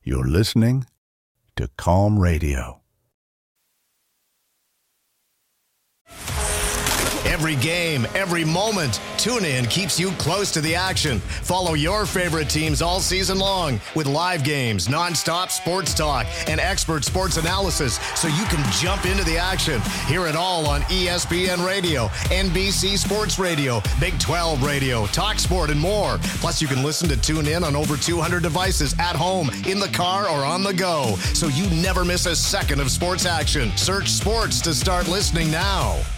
You're listening to Calm Radio. Every game, every moment, TuneIn keeps you close to the action. Follow your favorite teams all season long with live games, nonstop sports talk, and expert sports analysis so you can jump into the action. Hear it all on ESPN Radio, NBC Sports Radio, Big 12 Radio, Talk Sport, and more. Plus, you can listen to TuneIn on over 200 devices at home, in the car, or on the go, so you never miss a second of sports action. Search sports to start listening now.